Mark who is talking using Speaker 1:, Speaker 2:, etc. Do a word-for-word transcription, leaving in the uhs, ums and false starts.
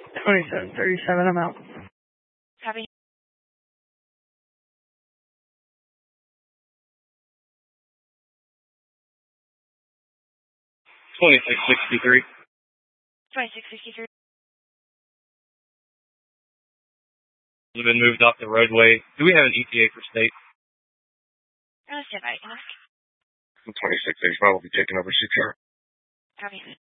Speaker 1: twenty-seven thirty-seven, I'm out.
Speaker 2: Copy.
Speaker 3: twenty-six sixty-three.
Speaker 2: twenty-six sixty-three.
Speaker 3: Has been moved off the roadway. Do we have an E T A for state?
Speaker 2: Uh, stand by.
Speaker 3: twenty-six eighty-five will be taking over C P R.
Speaker 2: Copy.